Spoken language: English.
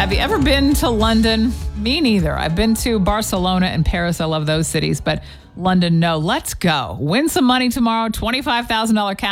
Have you ever been to London? Me neither. I've been to Barcelona and Paris. I love those cities, but London, no. Let's go. Win some money tomorrow. $25,000 cash